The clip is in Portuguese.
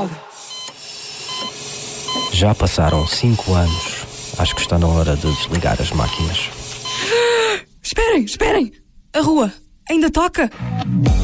mal. Já passaram 5 anos. Acho que está na hora de desligar as máquinas. Esperem! A rua ainda toca!